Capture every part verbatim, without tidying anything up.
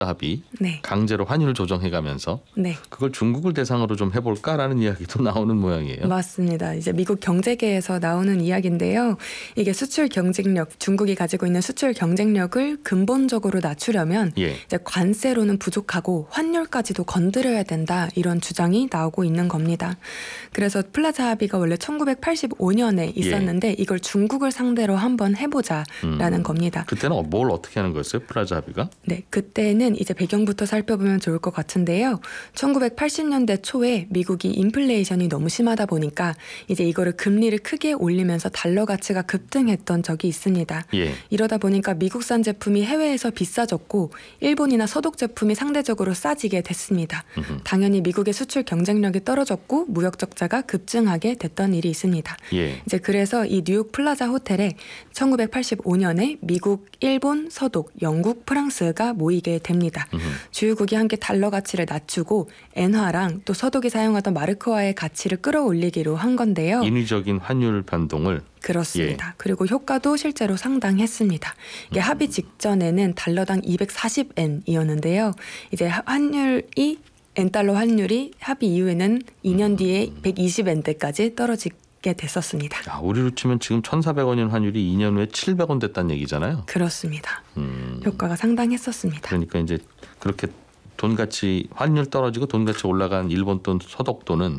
합의 네. 강제로 환율을 조정해가면서 네. 그걸 중국을 대상으로 좀 해볼까라는 이야기도 나오는 모양이에요. 맞습니다. 이제 미국 경제계에서 나오는 이야기인데요. 이게 수출 경쟁력, 중국이 가지고 있는 수출 경쟁력을 근본적으로 낮추려면 예. 이제 관세로는 부족하고 환율까지도 건드려야 된다, 이런 주장이 나오고 있는 겁니다. 그래서 플라자 합의가 원래 천구백팔십오 년에 있었는데 예. 이걸 중국을 상대로 한번 해보자라는 음. 겁니다. 그때는 뭘 어떻게 하는 거였어요? 플라자 합의가? 네, 그때는 이제 배경부터 살펴보면 좋을 것 같은데요. 천구백팔십 년대 초에 미국이 인플레이션이 너무 심하다 보니까 이제 이거를 금리를 크게 올리면서 달러 가치가 급등했던 적이 있습니다. 예. 이러다 보니까 미국산 제품이 해외에서 비싸졌고 일본이나 서독 제품이 상대적으로 싸지게 됐습니다. 음흠. 당연히 미국의 수출 경쟁력이 떨어졌고 무역 적자가 급증하게 됐던 일이 있습니다. 예. 이제 그래서 이 뉴욕 플라자 호텔에 천구백팔십오 년에 미국, 일본, 서독, 영국, 프랑스가 모이게 됩니다. 음흠. 주요국이 함께 달러 가치를 낮추고 엔화랑 또 서독이 사용하던 마르크화의 가치를 끌어올리기로 한 건데요. 인위적인 환율 변동을. 그렇습니다. 예. 그리고 효과도 실제로 상당했습니다. 이게 음. 합의 직전에는 달러당 이백사십 엔이었는데요. 이제 환율이 엔달러 환율이 합의 이후에는 이 년 뒤에 백이십 엔대까지 떨어지게 됐었습니다. 야, 우리로 치면 지금 천사백 원인 환율이 이 년 후에 칠백 원 됐다는 얘기잖아요. 그렇습니다. 음. 효과가 상당했었습니다. 그러니까 이제 그렇게 돈 가치 환율 떨어지고 돈 가치 올라간 일본 돈, 서독 돈은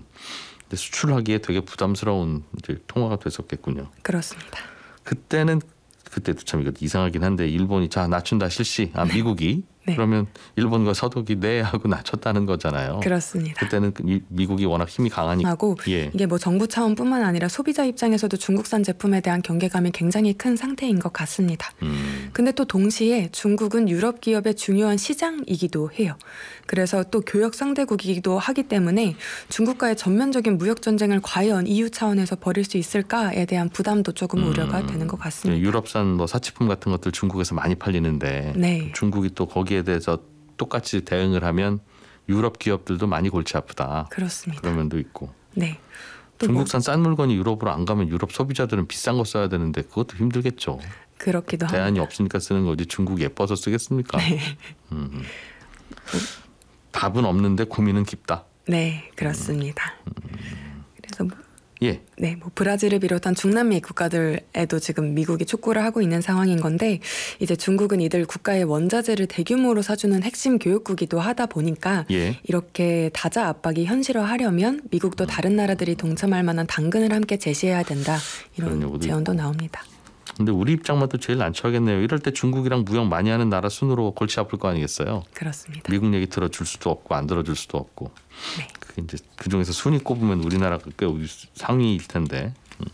수출하기에 되게 부담스러운 이제 통화가 됐었겠군요. 그렇습니다. 그때는 그때도 참 이거 이상하긴 한데 일본이 자 낮춘다 실시, 아 미국이 네. 그러면 일본과 서독이 네 하고 낮췄다는 거잖아요. 그렇습니다. 그때는 미국이 워낙 힘이 강하니까. 하고 예. 이게 뭐 정부 차원뿐만 아니라 소비자 입장에서도 중국산 제품에 대한 경계감이 굉장히 큰 상태인 것 같습니다. 음. 근데 또 동시에 중국은 유럽 기업의 중요한 시장이기도 해요. 그래서 또 교역 상대국이기도 하기 때문에 중국과의 전면적인 무역 전쟁을 과연 이유 차원에서 벌일 수 있을까에 대한 부담도 조금 음. 우려가 되는 것 같습니다. 유럽산 뭐 사치품 같은 것들 중국에서 많이 팔리는데 네. 중국이 또 거기에 대해서 똑같이 대응을 하면 유럽 기업들도 많이 골치 아프다. 그렇습니다. 그런 면도 있고. 네. 또 중국산 싼 물건이 유럽으로 안 가면 유럽 소비자들은 비싼 거 써야 되는데 그것도 힘들겠죠. 그렇기도 합니다. 대안이 없으니까 쓰는 거지 중국 예뻐서 쓰겠습니까? 네. 음. 답은 없는데 고민은 깊다. 네, 그렇습니다. 그래서 뭐 예. 네, 뭐 브라질을 비롯한 중남미 국가들에도 지금 미국이 촉구를 하고 있는 상황인 건데 이제 중국은 이들 국가의 원자재를 대규모로 사주는 핵심 교역국이기도 하다 보니까 예. 이렇게 다자 압박이 현실화하려면 미국도 다른 나라들이 동참할 만한 당근을 함께 제시해야 된다, 이런 제언도 나옵니다. 근데 우리 입장만 또 제일 난처하겠네요. 이럴 때 중국이랑 무역 많이 하는 나라 순으로 골치 아플 거 아니겠어요. 그렇습니다. 미국 얘기 들어줄 수도 없고 안 들어줄 수도 없고. 네. 그 이제 그 중에서 순위 꼽으면 우리나라가 꽤 상위일 텐데. 음,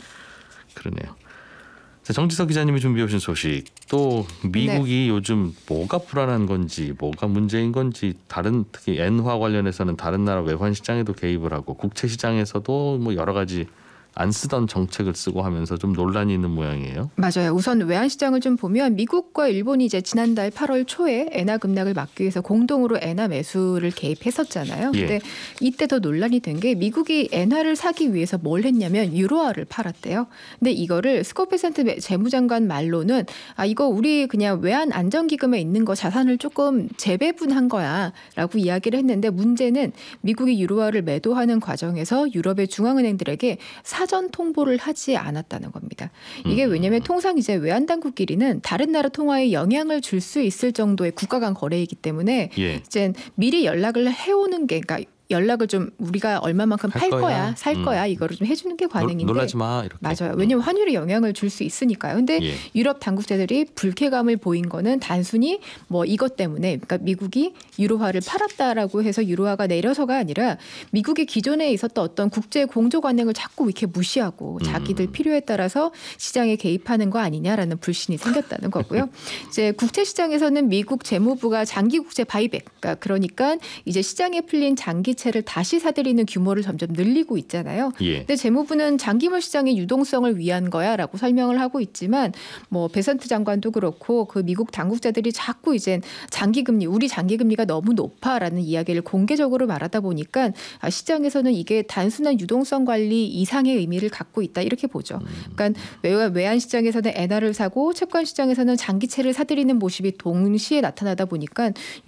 그러네요. 자, 정지석 기자님이 준비해 오신 소식. 또 미국이 네. 요즘 뭐가 불안한 건지, 뭐가 문제인 건지, 다른 특히 엔화 관련해서는 다른 나라 외환 시장에도 개입을 하고 국채 시장에서도 뭐 여러 가지 안 쓰던 정책을 쓰고 하면서 좀 논란이 있는 모양이에요. 맞아요. 우선 외환시장을 좀 보면 미국과 일본이 이제 지난달 팔월 초에 엔화 급락을 막기 위해서 공동으로 엔화 매수를 개입했었잖아요. 예. 근데 이때 더 논란이 된 게 미국이 엔화를 사기 위해서 뭘 했냐면 유로화를 팔았대요. 근데 이거를 스콧 베센트 재무장관 말로는 아 이거 우리 그냥 외환 안정기금에 있는 거 자산을 조금 재배분한 거야라고 이야기를 했는데 문제는 미국이 유로화를 매도하는 과정에서 유럽의 중앙은행들에게 사전 통보를 하지 않았다는 겁니다. 이게 왜냐하면 통상 이제 외환 당국끼리는 다른 나라 통화에 영향을 줄 수 있을 정도의 국가 간 거래이기 때문에 예. 이제 미리 연락을 해오는 게 그러니까 연락을 좀 우리가 얼마만큼 팔 거야, 거야 살 음. 거야 이거를 좀 해주는 게 관행인데 놀라지 마 이렇게. 맞아요. 왜냐하면 환율에 영향을 줄 수 있으니까요. 근데 예. 유럽 당국자들이 불쾌감을 보인 거는 단순히 뭐 이것 때문에 그러니까 미국이 유로화를 팔았다라고 해서 유로화가 내려서가 아니라 미국이 기존에 있었던 어떤 국제 공조 관행을 자꾸 이렇게 무시하고 자기들 음. 필요에 따라서 시장에 개입하는 거 아니냐라는 불신이 생겼다는 거고요. 이제 국채 시장에서는 미국 재무부가 장기 국채 바이백, 그러니까, 그러니까 이제 시장에 풀린 장기 장기채를 다시 사들이는 규모를 점점 늘리고 있잖아요. 예. 근데 재무부는 장기물 시장의 유동성을 위한 거야라고 설명을 하고 있지만 뭐 베선트 장관도 그렇고 그 미국 당국자들이 자꾸 이제 장기금리 우리 장기금리가 너무 높아라는 이야기를 공개적으로 말하다 보니까 시장에서는 이게 단순한 유동성 관리 이상의 의미를 갖고 있다 이렇게 보죠. 그러니까 외환 시장에서는 엔알을 사고 채권 시장에서는 장기채를 사들이는 모습이 동시에 나타나다 보니까